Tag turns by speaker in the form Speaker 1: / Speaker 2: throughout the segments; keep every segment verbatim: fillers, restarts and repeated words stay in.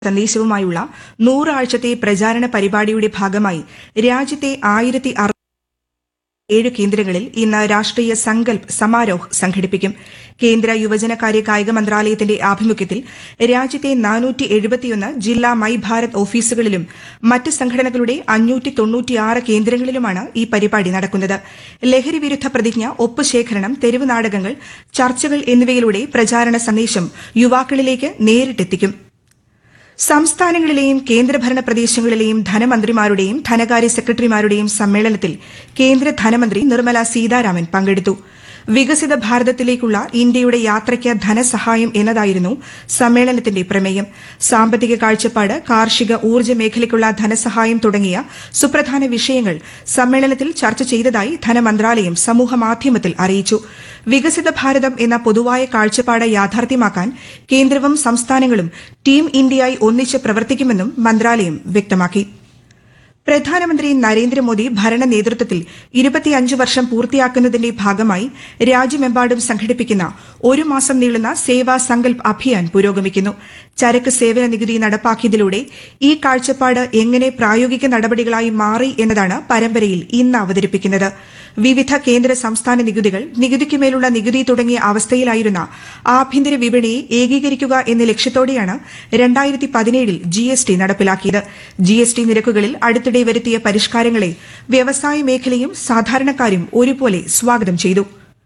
Speaker 1: സന്ദേശവുമായുള്ള നൂറാഴ്ചത്തെ പ്രചാരണ പരിപാടിയുടെ ഭാഗമായി രാജ്യത്തെ ആയിരത്തി ഏഴ് കേന്ദ്രങ്ങളിൽ ഇന്ന് രാഷ്ട്രീയ സങ്കൽപ് സമാരോഹ് സംഘടിപ്പിക്കും. കേന്ദ്ര യുവജനകാര്യ കായിക മന്ത്രാലയത്തിന്റെ ആഭിമുഖ്യത്തിൽ രാജ്യത്തെ നാനൂറ്റി എഴുപത്തിയൊന്ന് ജില്ലാ മൈ ഭാരത് ഓഫീസുകളിലും മറ്റ് സംഘടനകളുടെ അഞ്ഞൂറ്റി തൊണ്ണൂറ്റിയാറ് കേന്ദ്രങ്ങളിലുമാണ് ഈ പരിപാടി നടക്കുന്നത്. ലഹരി വിരുദ്ധ പ്രതിജ്ഞ, ഒപ്പ് ശേഖരണം, തെരുവ് നാടകങ്ങൾ, ചർച്ചകൾ എന്നിവയിലൂടെ പ്രചാരണ സന്ദേശം യുവാക്കളിലേക്ക് നേരിട്ടെത്തിക്കും. സംസ്ഥാനങ്ങളിലെയും കേന്ദ്രഭരണ പ്രദേശങ്ങളിലെയും ധനമന്ത്രിമാരുടെയും ധനകാര്യ സെക്രട്ടറിമാരുടെയും സമ്മേളനത്തിൽ കേന്ദ്ര ധനമന്ത്രി നിർമ്മല സീതാരാമൻ പങ്കെടുത്തു. വികസിത ഭാരതത്തിലേക്കുള്ള ഇന്ത്യയുടെ യാത്രയ്ക്ക് ധനസഹായം എന്നതായിരുന്നു സമ്മേളനത്തിന്റെ പ്രമേയം. സാമ്പത്തിക കാഴ്ചപ്പാട്, കാർഷിക, ഊർജ്ജ മേഖലയ്ക്കുള്ള ധനസഹായം തുടങ്ങിയ സുപ്രധാന വിഷയങ്ങൾ സമ്മേളനത്തിൽ ചർച്ച ചെയ്തതായി ധനമന്ത്രാലയം സമൂഹമാധ്യമത്തിൽ അറിയിച്ചു. വികസിത ഭാരതം എന്ന പൊതുവായ കാഴ്ചപ്പാട് യാഥാർത്ഥ്യമാക്കാൻ കേന്ദ്രവും സംസ്ഥാനങ്ങളും ടീം ഇന്ത്യയായി ഒന്നിച്ച് പ്രവർത്തിക്കുമെന്നും മന്ത്രാലയം വ്യക്തമാക്കി. പ്രധാനമന്ത്രി നരേന്ദ്രമോദി ഭരണ നേതൃത്വത്തിൽ ഇരുപത്തിയഞ്ച് വർഷം പൂർത്തിയാക്കുന്നതിന്റെ ഭാഗമായി രാജ്യമെമ്പാടും സംഘടിപ്പിക്കുന്ന ഒരു മാസം നീളുന്ന സേവാ സങ്കൽപ് അഭിയാൻ പുരോഗമിക്കുന്നു. ചരക്ക് സേവന നികുതി നടപ്പാക്കിയതിലൂടെ ഈ കാഴ്ചപ്പാട് എങ്ങനെ പ്രായോഗിക നടപടികളായി മാറി എന്നതാണ് പരമ്പരയിൽ ഇന്ന് അവതരിപ്പിക്കുന്നത്. വിവിധ കേന്ദ്ര സംസ്ഥാന നികുതികൾ, നികുതിക്കുമേലുള്ള നികുതി തുടങ്ങിയ അവസ്ഥയിലായിരുന്ന ആഭ്യന്തര വിപണിയെ ഏകീകരിക്കുക എന്ന ലക്ഷ്യത്തോടെയാണ് രണ്ടായിരത്തി പതിനേഴിൽ ജി എസ് ടി നടപ്പിലാക്കിയത്. ജി എസ് ടി നിരക്കുകളിൽ അടുത്തിടെ വരുത്തിയ പരിഷ്കാരങ്ങളെ വ്യവസായ മേഖലയും സാധാരണക്കാരും ഒരുപോലെ സ്വാഗതം ചെയ്തു.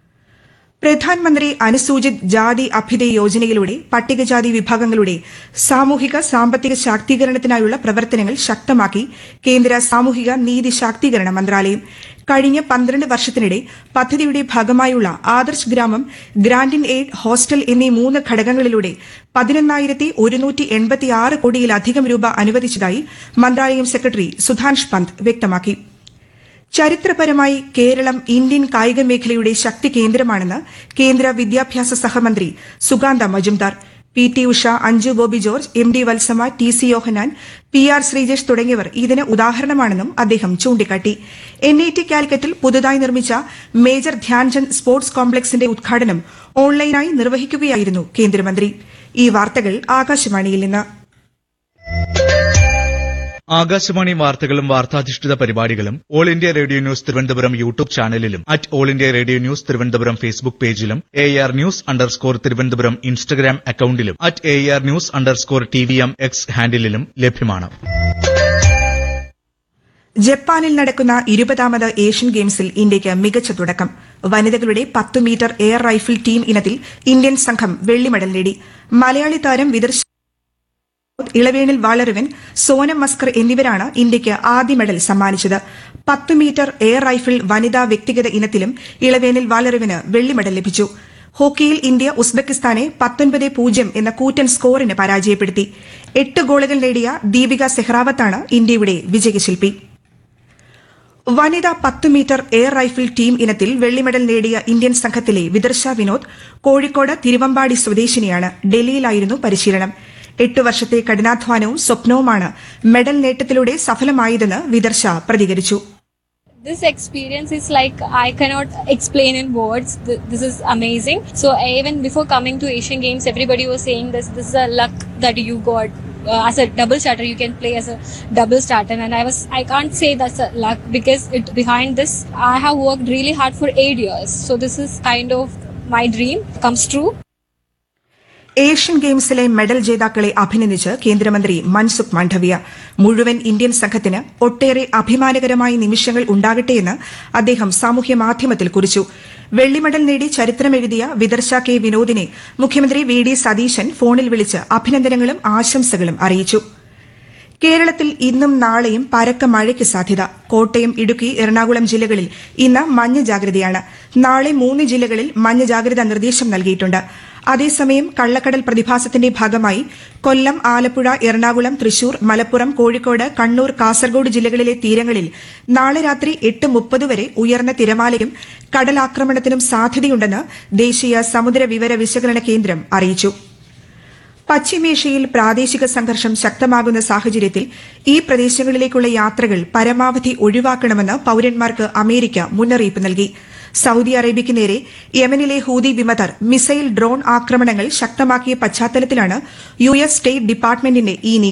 Speaker 1: പ്രധാൻമന്ത്രി അനുസൂചിത് ജാതി അഭ്യുദയ യോജനയിലൂടെ പട്ടികജാതി വിഭാഗങ്ങളുടെ സാമൂഹിക സാമ്പത്തിക ശാക്തീകരണത്തിനായുള്ള പ്രവർത്തനങ്ങൾ ശക്തമാക്കി കേന്ദ്ര സാമൂഹിക നീതി ശാക്തീകരണ മന്ത്രാലയം. കഴിഞ്ഞ പന്ത്രണ്ട് വർഷത്തിനിടെ പദ്ധതിയുടെ ഭാഗമായുള്ള ആദർശ് ഗ്രാമം, ഗ്രാന്റ് ഇൻ എയ്ഡ്, ഹോസ്റ്റൽ എന്നീ മൂന്ന് ഘടകങ്ങളിലൂടെ പതിനൊന്നായിരത്തി ഒരുന്നൂറ്റി എൺപത്തിയാറ് കോടിയിലധികം രൂപ അനുവദിച്ചതായി മന്ത്രാലയം സെക്രട്ടറി സുധാൻഷ് പന്ത് വ്യക്തമാക്കി. ചരിത്രപരമായി കേരളം ഇന്ത്യൻ കായിക മേഖലയുടെ ശക്തി കേന്ദ്രമാണെന്ന് കേന്ദ്ര വിദ്യാഭ്യാസ സഹമന്ത്രി Sukanta Majumdar. P T Usha, Anju Bobby George, M D Valsama, T C Yohanan, P R Sreejesh തുടങ്ങിയവർ ഇതിന് ഉദാഹരണമാണെന്നും അദ്ദേഹം ചൂണ്ടിക്കാട്ടി. എൻ ഐ ടി കാലിക്കറ്റിൽ പുതുതായി നിർമ്മിച്ച മേജർ ധ്യാൻചന്ദ് സ്പോർട്സ് കോംപ്ലക്സിന്റെ ഉദ്ഘാടനം ഓൺലൈനായി നിർവഹിക്കുകയായിരുന്നു കേന്ദ്രമന്ത്രി. ഈ വാർത്തകൾ ആകാശവാണിയിൽ നിന്ന്.
Speaker 2: ആകാശവാണി വാർത്തകളും വാർത്താധിഷ്ഠിത പരിപാടികളും all India radio news Thiruvananthapuram YouTube ചാനലിലും at all India radio news Thiruvananthapuram Facebook പേജിലും A R news underscore Thiruvananthapuram Instagram അക്കൌണ്ടിലും at A R news underscore T V M X ഹാൻഡിലും ലഭ്യമാണ്.
Speaker 1: ജപ്പാനിൽ നടക്കുന്ന ഇരുപതാമത് ഏഷ്യൻ ഗെയിംസിൽ ഇന്ത്യയ്ക്ക് മികച്ച തുടക്കം. വനിതകളുടെ പത്ത് മീറ്റർ എയർ റൈഫിൾ ടീം ഇനത്തിൽ ഇന്ത്യൻ സംഘം വെള്ളി മെഡൽ നേടി. മലയാളി താരം വിദർശ, ഇളവേണിൽ വാളറിവൻ, സോനം മസ്കർ എന്നിവരാണ് ഇന്ത്യയ്ക്ക് ആദ്യ മെഡൽ സമ്മാനിച്ചത്. പത്ത് മീറ്റർ എയർ റൈഫിൾ വനിതാ വ്യക്തിഗത ഇനത്തിലും ഇളവേണിൽ വാളറിവന് വെള്ളി മെഡൽ ലഭിച്ചു. ഹോക്കിയിൽ ഇന്ത്യ ഉസ്ബെക്കിസ്ഥാനെ പത്തൊൻപത് പൂജ്യം എന്ന കൂറ്റൻ സ്കോറിന് പരാജയപ്പെടുത്തി. എട്ട് ഗോളുകൾ നേടിയ ദീപിക സെഹ്റാവത്താണ് ഇന്ത്യയുടെ വിജയശില്പി. വനിതാ പത്ത് മീറ്റർ എയർ റൈഫിൾ ടീം ഇനത്തിൽ വെള്ളി മെഡൽ നേടിയ ഇന്ത്യൻ സംഘത്തിലെ വിദർശ വിനോദ് കോഴിക്കോട് തിരുവമ്പാടി സ്വദേശിനിയാണ്. ഡൽഹിയിലായിരുന്നു പരിശീലനം. എട്ട് വർഷത്തെ കഠിനാധ്വാനവും സ്വപ്നവുമാണ് മെഡൽ നേട്ടത്തിലൂടെ സഫലമായതെന്ന് വിദർശ പ്രതികരിച്ചു.
Speaker 3: This experience is like I cannot explain in words. This is amazing. So even before coming to Asian Games, everybody was saying this. This is a luck that you got. Uh, as a double starter, you can play as a double starter, and I was I can't say that's a luck because it behind this I have worked really hard for eight years. So this is kind of my dream comes true.
Speaker 1: Asian ഗെയിംസിലെ medal ജേതാക്കളെ അഭിനന്ദിച്ച് കേന്ദ്രമന്ത്രി മൻസുഖ് മാണ്ഡവ്യ. മുഴുവൻ Indian സംഘത്തിന് ഒട്ടേറെ അഭിമാനകരമായ നിമിഷങ്ങൾ ഉണ്ടാകട്ടെയെന്ന് അദ്ദേഹം സാമൂഹ്യ മാധ്യമത്തിൽ കുറിച്ചു. വെള്ളി മെഡൽ നേടി ചരിത്രമെഴുതിയ വിദർശ കെ വിനോദിനെ മുഖ്യമന്ത്രി വി ഡി സതീശൻ ഫോണിൽ വിളിച്ച് അഭിനന്ദനങ്ങളും ആശംസകളും അറിയിച്ചു. കേരളത്തിൽ ഇന്നും നാളെയും പരക്ക മഴയ്ക്ക് സാധ്യത. കോട്ടയം, ഇടുക്കി, എറണാകുളം ജില്ലകളിൽ ഇന്ന് മഞ്ഞ ജാഗ്രതയാണ്. നാളെ മൂന്ന് ജില്ലകളിൽ മഞ്ഞ ജാഗ്രതാ നിർദ്ദേശം നൽകിയിട്ടുണ്ട്. അതേസമയം കള്ളക്കടൽ പ്രതിഭാസത്തിന്റെ ഭാഗമായി കൊല്ലം, ആലപ്പുഴ, എറണാകുളം, തൃശൂർ, മലപ്പുറം, കോഴിക്കോട്, കണ്ണൂർ, കാസർഗോഡ് ജില്ലകളിലെ തീരങ്ങളിൽ നാളെ രാത്രി എട്ട് മുപ്പത് വരെ ഉയർന്ന തിരമാലയ്ക്കും കടലാക്രമണത്തിനും സാധ്യതയുണ്ടെന്ന് ദേശീയ സമുദ്ര വിവര വിശകലന കേന്ദ്രം അറിയിച്ചു. പശ്ചിമേഷ്യയിൽ പ്രാദേശിക സംഘർഷം ശക്തമാകുന്ന സാഹചര്യത്തിൽ ഈ പ്രദേശങ്ങളിലേക്കുള്ള യാത്രകൾ പരമാവധി ഒഴിവാക്കണമെന്ന് പൌരന്മാർക്ക് അമേരിക്ക മുന്നറിയിപ്പ് നൽകി. സൌദി അറേബ്യയ്ക്ക് നേരെ യമനിലെ ഹൂതി വിമതർ മിസൈൽ, ഡ്രോൺ ആക്രമണങ്ങൾ ശക്തമാക്കിയ പശ്ചാത്തലത്തിലാണ് യു എസ് സ്റ്റേറ്റ് ഡിപ്പാർട്ട്മെന്റിന്റെ ഈ നീക്കം.